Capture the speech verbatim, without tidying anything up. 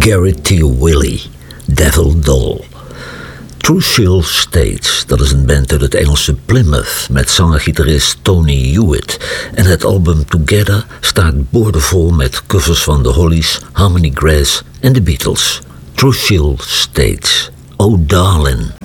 Gary T. Willey, Devil Doll. True Shield States, dat is een band uit het Engelse Plymouth met zanger-gitarist Tony Hewitt. En het album Together staat boordevol met covers van The Hollies, Harmony Grass en The Beatles. True Shield States, Oh Darling.